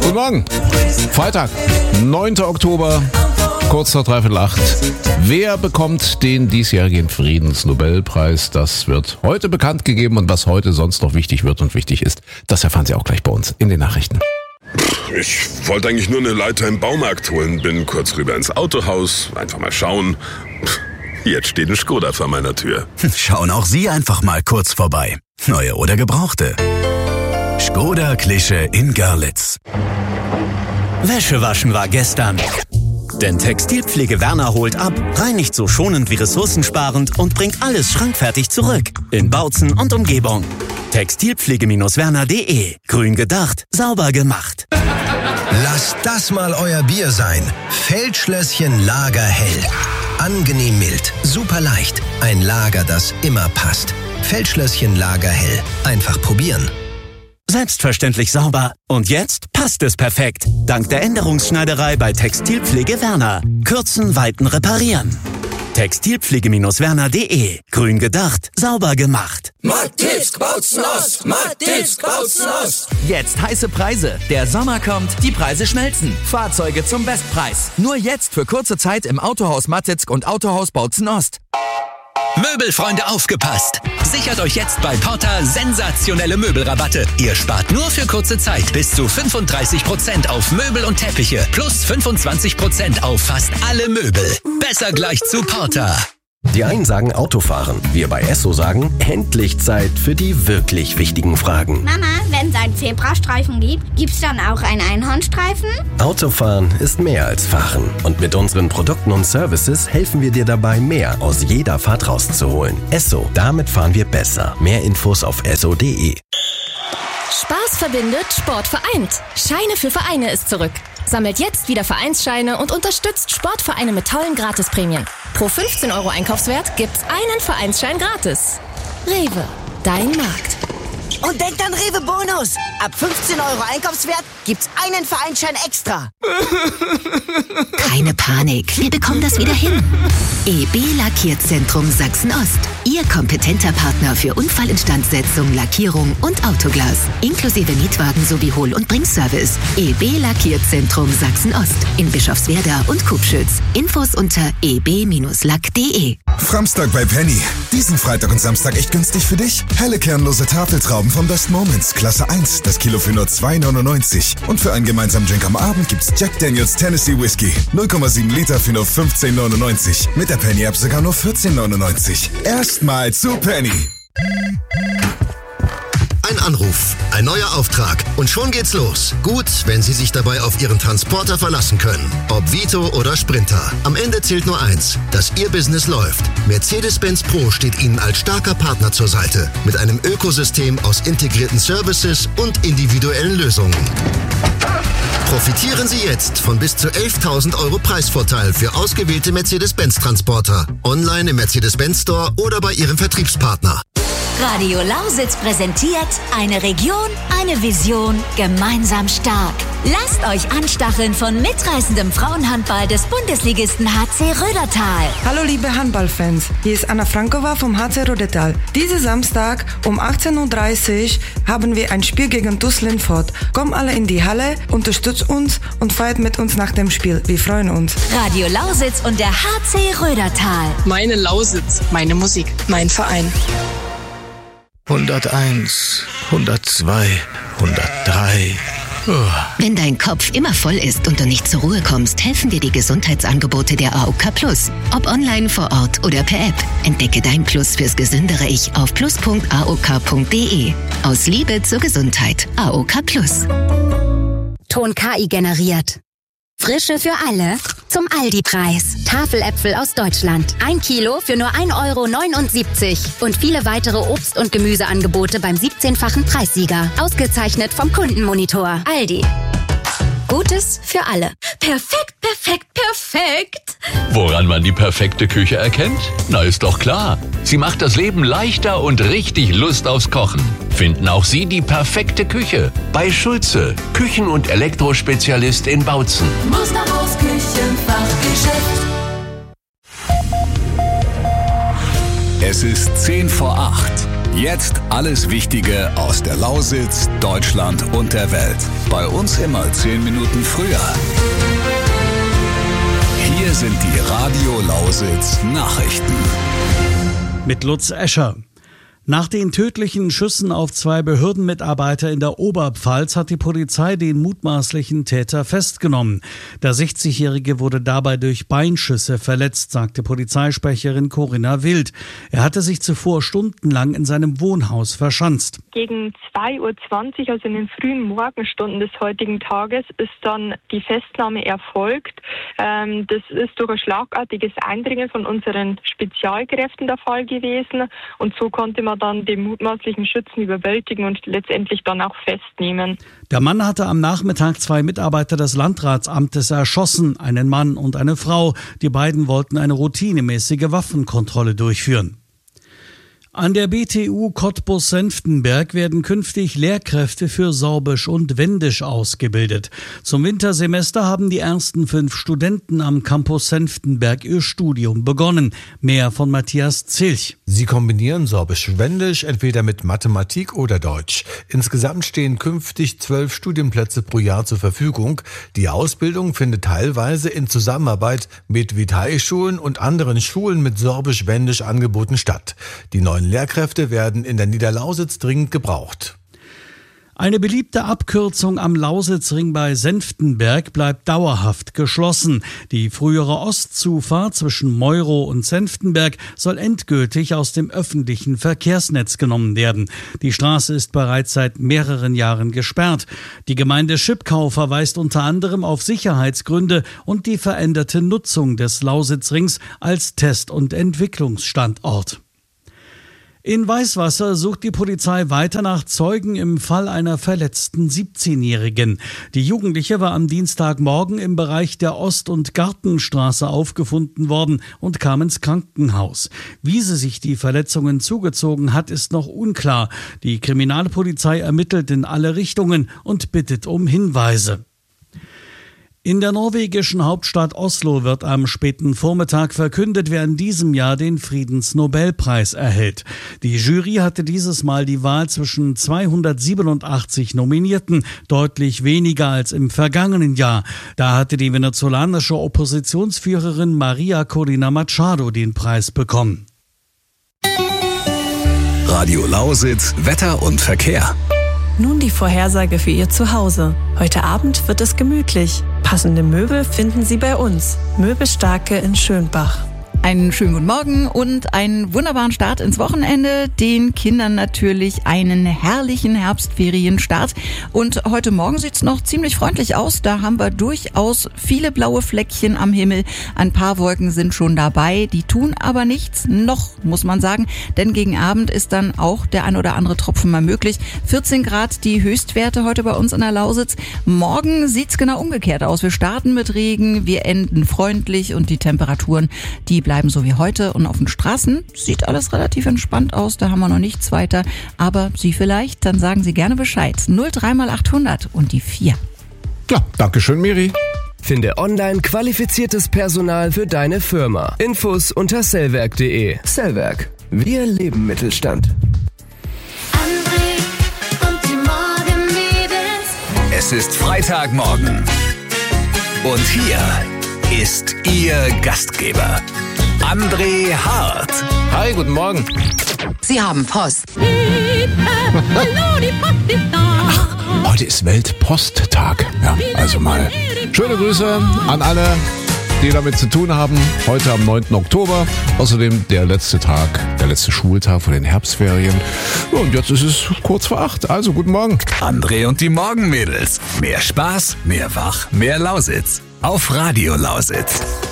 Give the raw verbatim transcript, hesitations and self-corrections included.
Guten Morgen. Freitag, neunter Oktober, kurz nach dreiviertel acht. Wer bekommt den diesjährigen Friedensnobelpreis? Das wird heute bekannt gegeben und was heute sonst noch wichtig wird und wichtig ist, das erfahren Sie auch gleich bei uns in den Nachrichten. Ich wollte eigentlich nur eine Leiter im Baumarkt holen, bin kurz rüber ins Autohaus, einfach mal schauen. Jetzt steht ein Skoda vor meiner Tür. Schauen auch Sie einfach mal kurz vorbei. Neue oder gebrauchte. Skoda Klische in Görlitz. Wäsche waschen war gestern. Denn Textilpflege Werner holt ab, reinigt so schonend wie ressourcensparend und bringt alles schrankfertig zurück. In Bautzen und Umgebung. Textilpflege Werner punkt de. Grün gedacht, sauber gemacht. Lasst das mal euer Bier sein. Feldschlösschen Lagerhell. Angenehm mild, super leicht. Ein Lager, das immer passt. Feldschlösschen Lagerhell. Einfach probieren. Selbstverständlich sauber. Und jetzt passt es perfekt. Dank der Änderungsschneiderei bei Textilpflege Werner. Kürzen, weiten, reparieren. Textilpflege Werner punkt de. Grün gedacht, sauber gemacht. Matthäus Bautzen Ost! Matthäus Bautzen Ost! Jetzt heiße Preise. Der Sommer kommt, die Preise schmelzen. Fahrzeuge zum Bestpreis. Nur jetzt für kurze Zeit im Autohaus Mattitzk und Autohaus Bautzen Ost. Möbelfreunde, aufgepasst! Sichert euch jetzt bei Porta sensationelle Möbelrabatte. Ihr spart nur für kurze Zeit bis zu fünfunddreißig Prozent auf Möbel und Teppiche plus fünfundzwanzig Prozent auf fast alle Möbel. Besser gleich zu Porta. Die einen sagen Autofahren, wir bei Esso sagen, endlich Zeit für die wirklich wichtigen Fragen. Mama, wenn es einen Zebrastreifen gibt, gibt's dann auch einen Einhornstreifen? Autofahren ist mehr als Fahren. Und mit unseren Produkten und Services helfen wir dir dabei, mehr aus jeder Fahrt rauszuholen. Esso, damit fahren wir besser. Mehr Infos auf esso punkt de. Spaß verbindet, Sport vereint. Scheine für Vereine ist zurück. Sammelt jetzt wieder Vereinsscheine und unterstützt Sportvereine mit tollen Gratisprämien. Pro fünfzehn Euro Einkaufswert gibt's einen Vereinsschein gratis. Rewe, dein Markt. Und denkt an Rewe Bonus. Ab fünfzehn Euro Einkaufswert gibt's einen Vereinsschein extra. Keine Panik, wir bekommen das wieder hin. E B Lackierzentrum Sachsen-Ost. Ihr kompetenter Partner für Unfallinstandsetzung, Lackierung und Autoglas. Inklusive Mietwagen sowie Hol- und Bringservice. E B Lackierzentrum Sachsen-Ost. In Bischofswerda und Kubschütz. Infos unter e b lack punkt de. Framstag bei Penny. Diesen Freitag und Samstag echt günstig für dich. Helle kernlose Tafeltrauben von Best Moments. Klasse eins. Das Kilo für nur zwei neunundneunzig. Und für einen gemeinsamen Drink am Abend gibt's Jack Daniels Tennessee Whiskey. null Komma sieben Liter für nur fünfzehn neunundneunzig. Mit der Penny-App sogar nur vierzehn neunundneunzig. Erstmal zu Penny. Ein Anruf, ein neuer Auftrag und schon geht's los. Gut, wenn Sie sich dabei auf Ihren Transporter verlassen können. Ob Vito oder Sprinter. Am Ende zählt nur eins, dass Ihr Business läuft. Mercedes-Benz Pro steht Ihnen als starker Partner zur Seite. Mit einem Ökosystem aus integrierten Services und individuellen Lösungen. Profitieren Sie jetzt von bis zu elftausend Euro Preisvorteil für ausgewählte Mercedes-Benz-Transporter. Online im Mercedes-Benz Store oder bei Ihrem Vertriebspartner. Radio Lausitz präsentiert eine Region, eine Vision, gemeinsam stark. Lasst euch anstacheln von mitreißendem Frauenhandball des Bundesligisten H C Rödertal. Hallo liebe Handballfans, hier ist Anna Frankova vom H C Rödertal. Diesen Samstag um achtzehn Uhr dreißig haben wir ein Spiel gegen TuS Lindfort. Kommt alle in die Halle, unterstützt uns und feiert mit uns nach dem Spiel. Wir freuen uns. Radio Lausitz und der H C Rödertal. Meine Lausitz, meine Musik, mein Verein. hunderteins, hundertzwei, hundertdrei. Oh. Wenn dein Kopf immer voll ist und du nicht zur Ruhe kommst, helfen dir die Gesundheitsangebote der A O K Plus. Ob online, vor Ort oder per App. Entdecke dein Plus fürs gesündere Ich auf plus punkt a o k punkt de. Aus Liebe zur Gesundheit. A O K Plus. Ton K I generiert. Frische für alle zum Aldi-Preis. Tafeläpfel aus Deutschland. Ein Kilo für nur ein Euro neunundsiebzig. Und viele weitere Obst- und Gemüseangebote beim siebzehnfachen Preissieger. Ausgezeichnet vom Kundenmonitor. Aldi. Gutes für alle. Perfekt, perfekt, perfekt. Woran man die perfekte Küche erkennt? Na, ist doch klar. Sie macht das Leben leichter und richtig Lust aufs Kochen. Finden auch Sie die perfekte Küche bei Schulze, Küchen- und Elektrospezialist in Bautzen. Musterhaus Küchenfachgeschäft. Es ist zehn vor acht. Jetzt alles Wichtige aus der Lausitz, Deutschland und der Welt. Bei uns immer zehn Minuten früher. Hier sind die Radio Lausitz Nachrichten. Mit Lutz Escher. Nach den tödlichen Schüssen auf zwei Behördenmitarbeiter in der Oberpfalz hat die Polizei den mutmaßlichen Täter festgenommen. Der sechzigjährige wurde dabei durch Beinschüsse verletzt, sagte Polizeisprecherin Corinna Wild. Er hatte sich zuvor stundenlang in seinem Wohnhaus verschanzt. Gegen zwei Uhr zwanzig, also in den frühen Morgenstunden des heutigen Tages, ist dann die Festnahme erfolgt. Ähm, das ist durch ein schlagartiges Eindringen von unseren Spezialkräften der Fall gewesen. Und so konnte man dann den mutmaßlichen Schützen überwältigen und letztendlich dann auch festnehmen. Der Mann hatte am Nachmittag zwei Mitarbeiter des Landratsamtes erschossen, einen Mann und eine Frau. Die beiden wollten eine routinemäßige Waffenkontrolle durchführen. An der B T U Cottbus-Senftenberg werden künftig Lehrkräfte für Sorbisch und Wendisch ausgebildet. Zum Wintersemester haben die ersten fünf Studenten am Campus Senftenberg ihr Studium begonnen. Mehr von Matthias Zilch. Sie kombinieren Sorbisch-Wendisch entweder mit Mathematik oder Deutsch. Insgesamt stehen künftig zwölf Studienplätze pro Jahr zur Verfügung. Die Ausbildung findet teilweise in Zusammenarbeit mit Vitae-Schulen und anderen Schulen mit Sorbisch-Wendisch Angeboten statt. Die neuen Lehrkräfte werden in der Niederlausitz dringend gebraucht. Eine beliebte Abkürzung am Lausitzring bei Senftenberg bleibt dauerhaft geschlossen. Die frühere Ostzufahrt zwischen Meuro und Senftenberg soll endgültig aus dem öffentlichen Verkehrsnetz genommen werden. Die Straße ist bereits seit mehreren Jahren gesperrt. Die Gemeinde Schipkau verweist unter anderem auf Sicherheitsgründe und die veränderte Nutzung des Lausitzrings als Test- und Entwicklungsstandort. In Weißwasser sucht die Polizei weiter nach Zeugen im Fall einer verletzten siebzehnjährigen. Die Jugendliche war am Dienstagmorgen im Bereich der Ost- und Gartenstraße aufgefunden worden und kam ins Krankenhaus. Wie sie sich die Verletzungen zugezogen hat, ist noch unklar. Die Kriminalpolizei ermittelt in alle Richtungen und bittet um Hinweise. In der norwegischen Hauptstadt Oslo wird am späten Vormittag verkündet, wer in diesem Jahr den Friedensnobelpreis erhält. Die Jury hatte dieses Mal die Wahl zwischen zweihundertsiebenundachtzig Nominierten, deutlich weniger als im vergangenen Jahr. Da hatte die venezolanische Oppositionsführerin Maria Corina Machado den Preis bekommen. Radio Lausitz, Wetter und Verkehr. Nun die Vorhersage für Ihr Zuhause. Heute Abend wird es gemütlich. Passende Möbel finden Sie bei uns. Möbelstarke in Schönbach. Einen schönen guten Morgen und einen wunderbaren Start ins Wochenende. Den Kindern natürlich einen herrlichen Herbstferienstart. Und heute Morgen sieht's noch ziemlich freundlich aus. Da haben wir durchaus viele blaue Fleckchen am Himmel. Ein paar Wolken sind schon dabei. Die tun aber nichts. Noch, muss man sagen. Denn gegen Abend ist dann auch der ein oder andere Tropfen mal möglich. vierzehn Grad die Höchstwerte heute bei uns in der Lausitz. Morgen sieht's genau umgekehrt aus. Wir starten mit Regen, wir enden freundlich und die Temperaturen, die bleiben so wie heute. Und auf den Straßen sieht alles relativ entspannt aus. Da haben wir noch nichts weiter. Aber Sie vielleicht, dann sagen Sie gerne Bescheid. null drei mal achthundert und die vier. Ja, danke schön, Miri. Finde online qualifiziertes Personal für deine Firma. Infos unter sellwerk punkt de. Sellwerk. Wir leben Mittelstand. Es ist Freitagmorgen. Und hier ist Ihr Gastgeber, André Hart. Hi, guten Morgen. Sie haben Post. Ach, heute ist Weltposttag. Ja, also mal schöne Grüße an alle, die damit zu tun haben. Heute am neunten Oktober. Außerdem der letzte Tag, der letzte Schultag vor den Herbstferien. Und jetzt ist es kurz vor acht. Also guten Morgen. André und die Morgenmädels. Mehr Spaß, mehr Wach, mehr Lausitz. Auf Radio Lausitz.